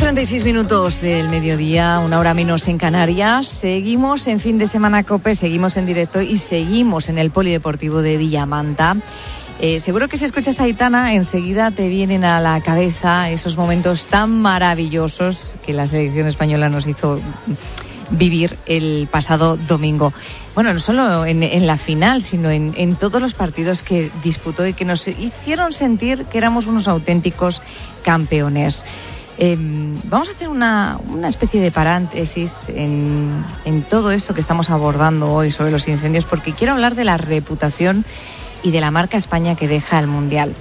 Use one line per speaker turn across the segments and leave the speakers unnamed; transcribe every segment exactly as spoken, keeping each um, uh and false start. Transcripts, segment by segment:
treinta y seis minutos del mediodía, una hora menos en Canarias. Seguimos en Fin de Semana COPE, seguimos en directo y seguimos en el Polideportivo de Villamanta. Eh, seguro que si escuchas a Aitana, enseguida te vienen a la cabeza esos momentos tan maravillosos que la selección española nos hizo vivir el pasado domingo. Bueno, no solo en, en la final, sino en, en todos los partidos que disputó y que nos hicieron sentir que éramos unos auténticos campeones. Eh, vamos a hacer una, una especie de paréntesis en, en todo esto que estamos abordando hoy sobre los incendios, porque quiero hablar de la reputación y de la marca España que deja el Mundial.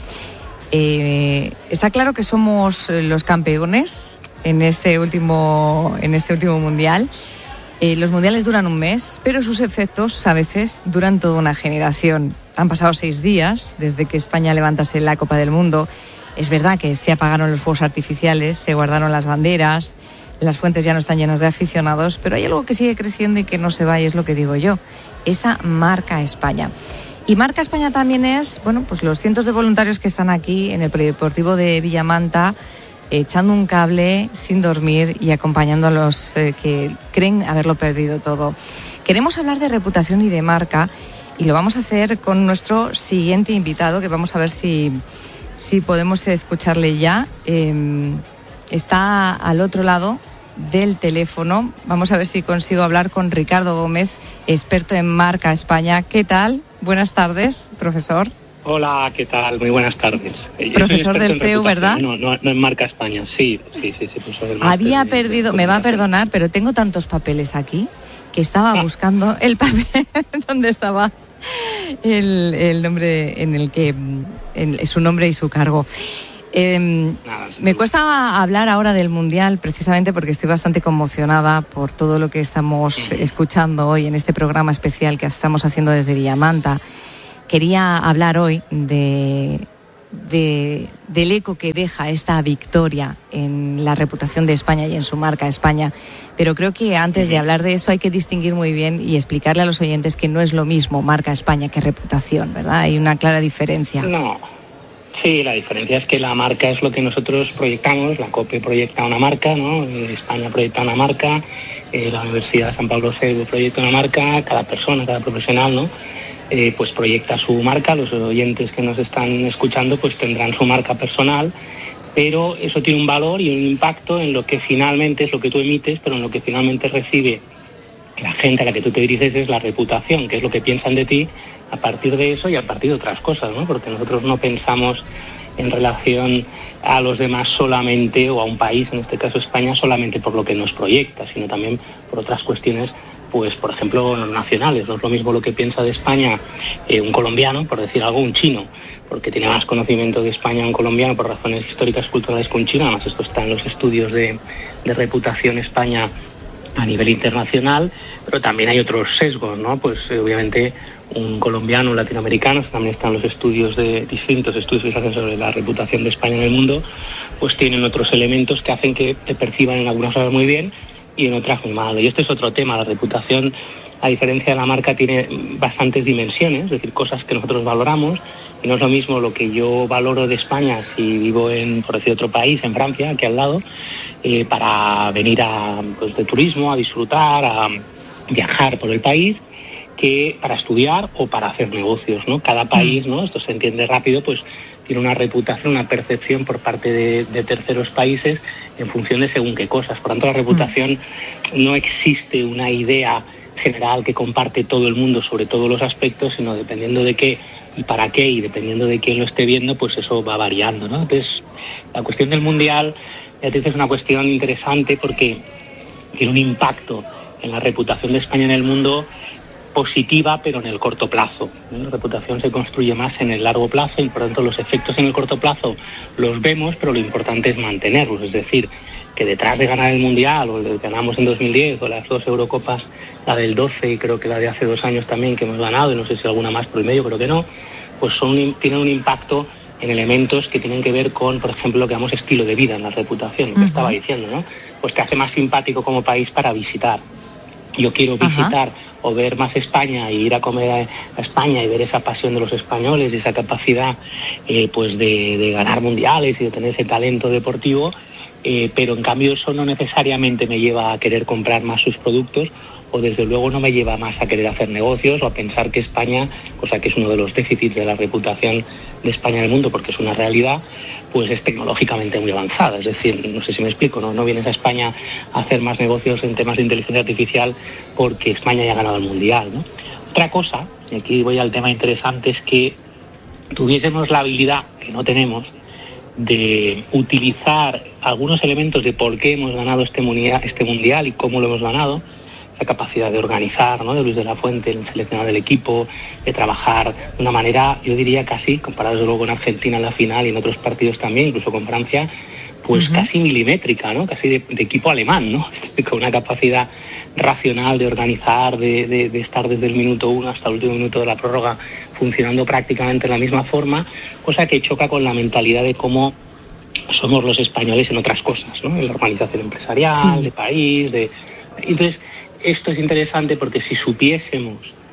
Eh, está claro que somos los campeones en este último, en este último Mundial. Eh, los mundiales duran un mes, pero sus efectos a veces duran toda una generación. Han pasado seis días desde que España levantase la Copa del Mundo. Es verdad que se apagaron los fuegos artificiales, se guardaron las banderas, las fuentes ya no están llenas de aficionados, pero hay algo que sigue creciendo y que no se va, y es lo que digo yo, esa marca España. Y marca España también es, bueno, pues los cientos de voluntarios que están aquí en el Polideportivo de Villamanta, echando un cable sin dormir y acompañando a los eh, que creen haberlo perdido todo. Queremos hablar de reputación y de marca, y lo vamos a hacer con nuestro siguiente invitado, que vamos a ver si, si podemos escucharle ya. Eh, está al otro lado del teléfono. Vamos a ver si consigo hablar con Ricardo Gómez, experto en marca España. ¿Qué tal? Buenas tardes, profesor.
Hola, ¿qué tal? Muy buenas tardes.
Profesor del C E U, ¿verdad?
No, no, no en marca España, sí, sí, sí, sí profesor del
Había perdido, me va a perdonar, pero tengo tantos papeles aquí que estaba ah. buscando el papel donde estaba el, el nombre en el que, en su nombre y su cargo. Eh, Nada, me cuesta hablar ahora del Mundial precisamente porque estoy bastante conmocionada por todo lo que estamos uh-huh. escuchando hoy en este programa especial que estamos haciendo desde Villamanta. Quería hablar hoy de, de, del eco que deja esta victoria en la reputación de España y en su marca España, pero creo que antes de hablar de eso hay que distinguir muy bien y explicarle a los oyentes que no es lo mismo marca España que reputación, ¿verdad? Hay una clara diferencia.
No, sí, la diferencia es que la marca es lo que nosotros proyectamos, la COPE proyecta una marca, ¿no? España proyecta una marca, eh, la Universidad San Pablo C E U proyecta una marca, cada persona, cada profesional, ¿no? Eh, pues proyecta su marca. Los oyentes que nos están escuchando pues tendrán su marca personal, pero eso tiene un valor y un impacto en lo que finalmente es lo que tú emites, pero en lo que finalmente recibe la gente a la que tú te diriges es la reputación, que es lo que piensan de ti a partir de eso y a partir de otras cosas, ¿no? Porque nosotros no pensamos en relación a los demás solamente, o a un país, en este caso España, solamente por lo que nos proyecta, sino también por otras cuestiones, pues por ejemplo nacionales. No es lo mismo lo que piensa de España eh, un colombiano, por decir algo, un chino, porque tiene más conocimiento de España un colombiano por razones históricas culturales que un chino. Además esto está en los estudios de, de reputación España a nivel internacional, pero también hay otros sesgos, ¿no? Pues eh, obviamente un colombiano, un latinoamericano, también están los estudios de distintos estudios que se hacen sobre la reputación de España en el mundo, pues tienen otros elementos que hacen que te perciban en algunas cosas muy bien y en otras muy mal. Y este es otro tema. La reputación, a diferencia de la marca, tiene bastantes dimensiones, es decir, cosas que nosotros valoramos, y no es lo mismo lo que yo valoro de España si vivo en, por decir, otro país, en Francia, aquí al lado, eh, para venir a, pues, de turismo, a disfrutar, a viajar por el país, que para estudiar o para hacer negocios, ¿no? Cada país, ¿no? Esto se entiende rápido, pues tiene una reputación, una percepción por parte de, de terceros países en función de según qué cosas. Por tanto, la reputación, no existe una idea general que comparte todo el mundo sobre todos los aspectos, sino dependiendo de qué y para qué, y dependiendo de quién lo esté viendo, pues eso va variando, ¿no? Entonces, la cuestión del Mundial, ya te dices, es una cuestión interesante porque tiene un impacto en la reputación de España en el mundo positiva, pero en el corto plazo. La reputación se construye más en el largo plazo y por tanto los efectos en el corto plazo los vemos, pero lo importante es mantenerlos. Es decir, que detrás de ganar el Mundial, o el que ganamos en dos mil diez, o las dos Eurocopas, la del doce y creo que la de hace dos años también que hemos ganado, y no sé si alguna más por el medio, creo que no, pues son, tienen un impacto en elementos que tienen que ver con, por ejemplo, lo que llamamos estilo de vida en la reputación, que uh-huh. estaba diciendo, ¿no? Pues te hace más simpático como país para visitar. Yo quiero visitar Ajá. o ver más España y ir a comer a, a España y ver esa pasión de los españoles y esa capacidad eh, pues de, de ganar mundiales y de tener ese talento deportivo, eh, pero en cambio eso no necesariamente me lleva a querer comprar más sus productos, o desde luego no me lleva más a querer hacer negocios o a pensar que España, cosa que es uno de los déficits de la reputación de España en el mundo, porque es una realidad, pues es tecnológicamente muy avanzada. Es decir, no sé si me explico, ¿no? No vienes a España a hacer más negocios en temas de inteligencia artificial porque España ya ha ganado el Mundial, ¿no? Otra cosa, y aquí voy al tema interesante, es que tuviésemos la habilidad, que no tenemos, de utilizar algunos elementos de por qué hemos ganado este mundial, este mundial y cómo lo hemos ganado, la capacidad de organizar, ¿no?, de Luis de la Fuente, el seleccionador del equipo, de trabajar de una manera, yo diría casi, comparado desde luego con Argentina en la final y en otros partidos también, incluso con Francia, pues uh-huh. casi milimétrica, ¿no?, casi de, de equipo alemán, ¿no?, con una capacidad racional de organizar, de, de, de estar desde el minuto uno hasta el último minuto de la prórroga funcionando prácticamente de la misma forma, cosa que choca con la mentalidad de cómo somos los españoles en otras cosas, ¿no?, en la organización empresarial, sí. de país, de... Entonces, esto es interesante porque si supiésemos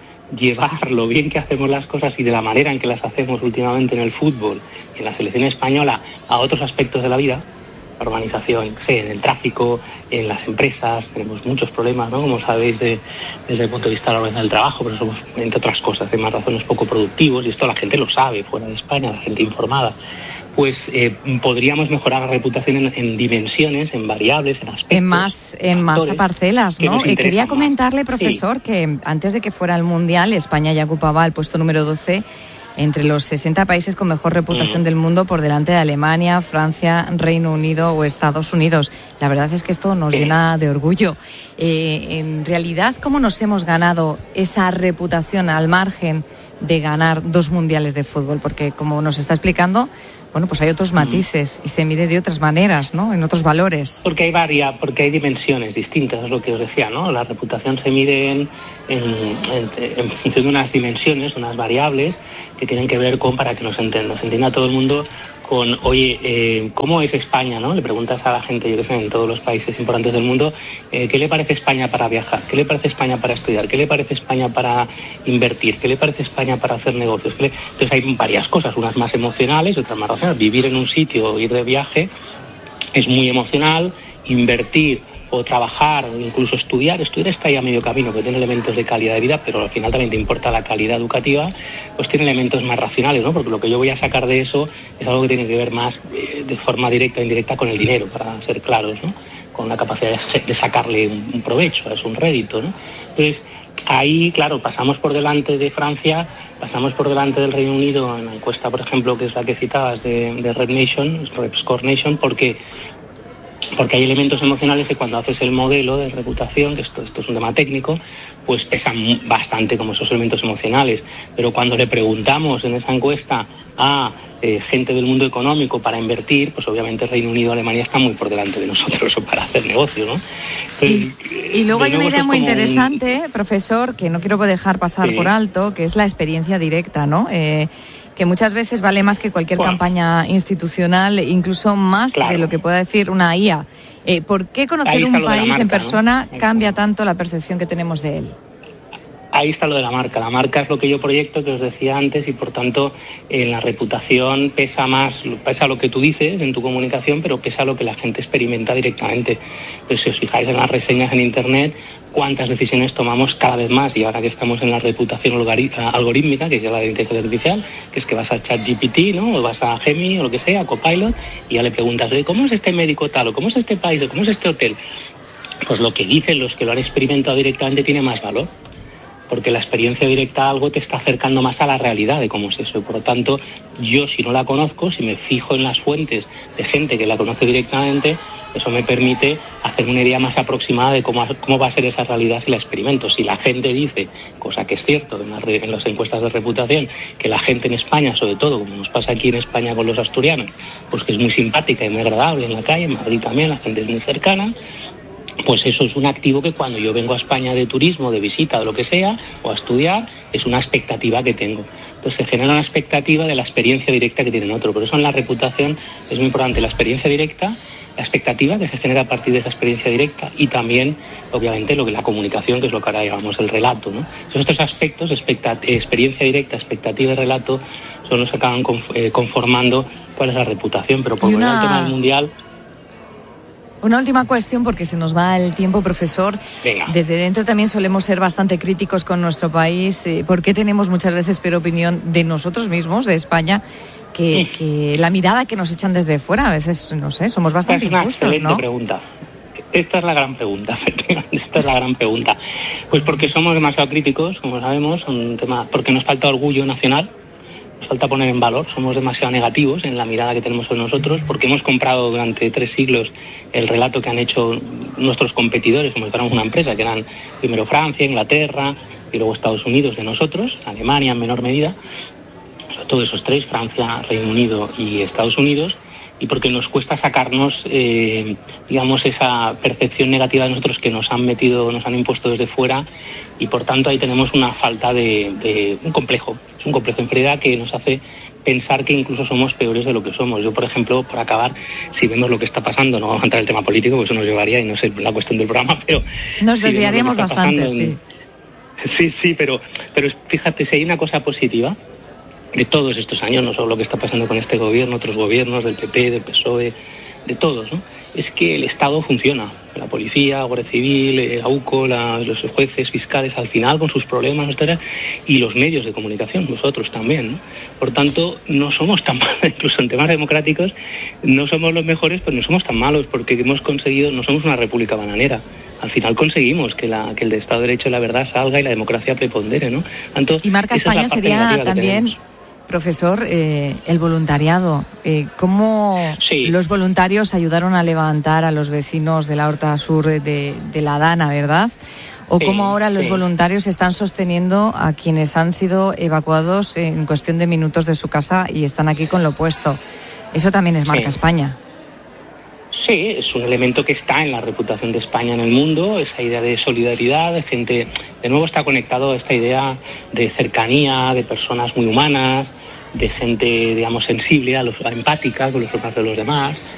llevar lo bien que hacemos las cosas y de la manera en que las hacemos últimamente en el fútbol, en la selección española, a otros aspectos de la vida, la organización, sé, en el tráfico, en las empresas, tenemos muchos problemas, ¿no?, como sabéis, de, desde el punto de vista de la organización del trabajo, pero somos, entre otras cosas, de más razones poco productivos, y esto la gente lo sabe fuera de España, la gente informada. Pues eh, podríamos mejorar la reputación en, en dimensiones, en variables, en aspectos.
En más, en más parcelas, ¿no? Eh, quería comentarle, más. profesor, sí. que antes de que fuera el Mundial, España ya ocupaba el puesto número doce entre los sesenta países con mejor reputación mm. del mundo, por delante de Alemania, Francia, Reino Unido o Estados Unidos. La verdad es que esto nos sí. llena de orgullo. Eh, en realidad, ¿cómo nos hemos ganado esa reputación al margen de ganar dos mundiales de fútbol? Porque, como nos está explicando, bueno, pues hay otros matices y se mide de otras maneras, ¿no?, en otros valores.
Porque hay varia, porque hay dimensiones distintas, es lo que os decía, ¿no? La reputación se mide en, en, en, en función de unas dimensiones, unas variables que tienen que ver con, para que nos entienda, nos entienda todo el mundo, con, oye, eh, ¿cómo es España, no? Le preguntas a la gente, yo que sé, en todos los países importantes del mundo, eh, ¿qué le parece España para viajar? ¿Qué le parece España para estudiar? ¿Qué le parece España para invertir? ¿Qué le parece España para hacer negocios? ¿Qué le... Entonces hay varias cosas, unas más emocionales, otras más racionales. Vivir en un sitio, ir de viaje, es muy emocional. Invertir o trabajar o incluso estudiar, estudiar está ahí a medio camino, que tiene elementos de calidad de vida, pero al final también te importa la calidad educativa, pues tiene elementos más racionales, ¿no? Porque lo que yo voy a sacar de eso es algo que tiene que ver más eh, de forma directa o indirecta con el dinero, para ser claros, ¿no? Con la capacidad de, de sacarle un, un provecho, es un rédito, ¿no? Entonces, ahí, claro, pasamos por delante de Francia, pasamos por delante del Reino Unido en la encuesta, por ejemplo, que es la que citabas de, de Red Nation, Red Score Nation, porque porque hay elementos emocionales que cuando haces el modelo de reputación, que esto, esto es un tema técnico, pues pesan bastante como esos elementos emocionales. Pero cuando le preguntamos en esa encuesta a eh, gente del mundo económico para invertir, pues obviamente Reino Unido y Alemania están muy por delante de nosotros para hacer negocio, ¿no?
Entonces, y, y luego hay una idea muy interesante, un... profesor, que no quiero dejar pasar sí. por alto, que es la experiencia directa, ¿no? Eh, que muchas veces vale más que cualquier bueno. campaña institucional, incluso más claro. de lo que pueda decir una I A. Eh, ¿Por qué conocer un país marca, en persona ¿no? cambia tanto la percepción que tenemos de él?
Ahí está lo de la marca. La marca es lo que yo proyecto, que os decía antes, y por tanto en la reputación pesa más, pesa lo que tú dices en tu comunicación, pero pesa lo que la gente experimenta directamente. Entonces, si os fijáis en las reseñas en Internet, cuántas decisiones tomamos cada vez más, y ahora que estamos en la reputación algorítmica, que es la de inteligencia artificial, que es que vas a ChatGPT, ¿no?, o vas a Gemini o lo que sea, a Copilot, y ya le preguntas, oye, ¿cómo es este médico tal? O ¿cómo es este país? O ¿cómo es este hotel? Pues lo que dicen los que lo han experimentado directamente tiene más valor, porque la experiencia directa a algo te está acercando más a la realidad de cómo es eso. Y por lo tanto, yo si no la conozco, si me fijo en las fuentes de gente que la conoce directamente, eso me permite hacer una idea más aproximada de cómo, cómo va a ser esa realidad si la experimento. Si la gente dice, cosa que es cierto en las, en las encuestas de reputación, que la gente en España, sobre todo, como nos pasa aquí en España con los asturianos, pues que es muy simpática y muy agradable en la calle, en Madrid también, la gente es muy cercana, pues eso es un activo que cuando yo vengo a España de turismo, de visita, de lo que sea, o a estudiar, es una expectativa que tengo. Entonces se genera una expectativa de la experiencia directa que tienen otro. Por eso en la reputación es muy importante la experiencia directa la expectativa que se genera a partir de esa experiencia directa y también, obviamente, lo que la comunicación, que es lo que ahora llamamos el relato, ¿no? Entonces, estos aspectos, experiencia directa, expectativa y relato, son los que acaban conformando cuál es la reputación. Pero por volver al tema del Mundial...
Una última cuestión, porque se nos va el tiempo, profesor.
Venga.
Desde dentro también solemos ser bastante críticos con nuestro país. Eh, ¿Por qué tenemos muchas veces peor opinión de nosotros mismos, de España, que, que la mirada que nos echan desde fuera? A veces, no sé, somos bastante
Esta es una
injustos,
excelente
¿no?
pregunta. Esta es la gran pregunta. Esta es la gran pregunta. Pues porque somos demasiado críticos, como sabemos, un tema, porque nos falta orgullo nacional. Nos falta poner en valor, somos demasiado negativos en la mirada que tenemos sobre nosotros, porque hemos comprado durante tres siglos el relato que han hecho nuestros competidores, como si fuéramos una empresa, que eran primero Francia, Inglaterra y luego Estados Unidos de nosotros, Alemania en menor medida, sobre todo esos tres, Francia, Reino Unido y Estados Unidos, y porque nos cuesta sacarnos, eh, digamos, esa percepción negativa de nosotros que nos han metido, nos han impuesto desde fuera, y por tanto ahí tenemos una falta de, de un complejo, es un complejo de inferioridad que nos hace pensar que incluso somos peores de lo que somos. Yo, por ejemplo, para acabar, si vemos lo que está pasando, no vamos a entrar en el tema político, porque eso nos llevaría, y no sé la cuestión del programa, pero...
Nos
si
desviaríamos bastante,
en...
sí.
Sí, sí, pero, pero fíjate, si hay una cosa positiva de todos estos años, no solo lo que está pasando con este gobierno, otros gobiernos, del P P, del P S O E, de todos, ¿no? Es que el Estado funciona. La policía, la Guardia Civil, la U C O, la, los jueces, fiscales, al final con sus problemas, etcétera, y los medios de comunicación, nosotros también, ¿no? Por tanto, no somos tan malos, incluso en temas democráticos, no somos los mejores, pero no somos tan malos, porque hemos conseguido, no somos una república bananera. Al final conseguimos que, la, que el Estado de Derecho y la verdad salga y la democracia prepondere, ¿no? Tanto,
y marca España es sería también... Profesor, eh, el voluntariado, eh, ¿cómo
sí.
los voluntarios ayudaron a levantar a los vecinos de la Horta Sur de, de la Dana, verdad? ¿O
sí,
cómo ahora los
sí.
voluntarios están sosteniendo a quienes han sido evacuados en cuestión de minutos de su casa y están aquí con lo opuesto? Eso también es marca
sí.
España.
Sí, es un elemento que está en la reputación de España en el mundo, esa idea de solidaridad, de gente, de nuevo está conectado a esta idea de cercanía, de personas muy humanas, de gente, digamos, sensible, a los, a empática con los problemas de los demás.